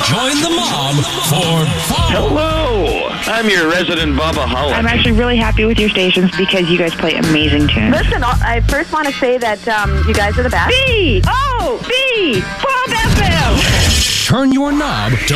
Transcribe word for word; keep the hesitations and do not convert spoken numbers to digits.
Join the mob for Bob. Hello, I'm your resident Bobaholic. I'm actually really happy with your stations because you guys play amazing tunes. Listen, I first want to say that um, you guys are the best. B O B Bob F M. Turn your knob to